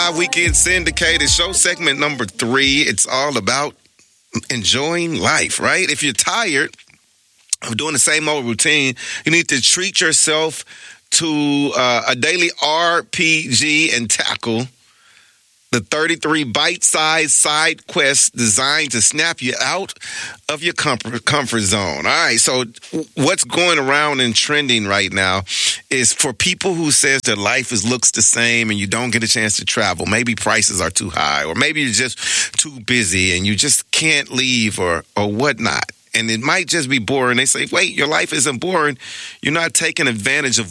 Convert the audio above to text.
5 Weekend Syndicated show segment number 3. It's all about enjoying life, right? If you're tired of doing the same old routine, you need to treat yourself to a daily RPG and tackle the 33 bite-sized side quests designed to snap you out of your comfort zone. All right, so what's going around and trending right now is for people who says their life looks the same and you don't get a chance to travel. Maybe prices are too high, or maybe you're just too busy and you just can't leave or whatnot. And it might just be boring. They say, wait, your life isn't boring. You're not taking advantage of